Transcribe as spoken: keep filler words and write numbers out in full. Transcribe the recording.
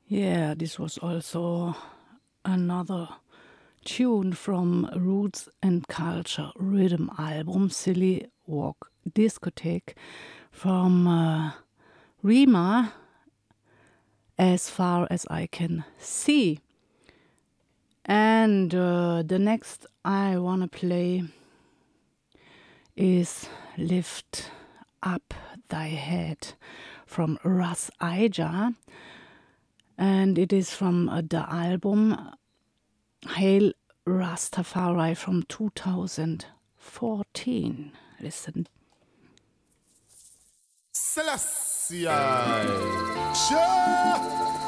Yeah, this was also another tune from Roots and Culture Rhythm album, Silly Walk Discotheque, from uh, Rima, As Far As I Can See. And uh, the next I want to play is Lift Up Thy Head from Ras Aija. And it is from uh, the album Hail Rastafari from two thousand fourteen. Listen. Selassie, sure.